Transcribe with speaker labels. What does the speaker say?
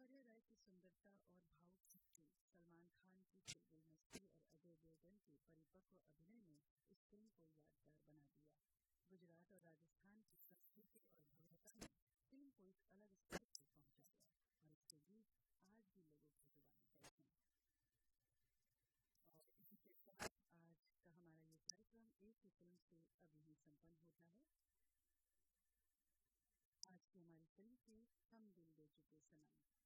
Speaker 1: ऐश्वर्या राय की सुंदरता और भावुक शक्ति, सलमान खान की चुलबुल मस्ती और अजय देवगन के परिपक्व अभिनय ने इस फिल्म को यादगार बना दिया। गुजरात और राजस्थान की संस्कृति और भव्यता ने फिल्म को एक अलग स्तर पर पहुंचाया और इसके गीत आज भी लोगों की जुबानी पर हैं। और इसी के साथ आज का हमारा ये कार्यक्रम एक ही फिल्म से अभी ही संपन्न होता है। आज की हमारी फिल्म थी हम दिल दे चुके सनम।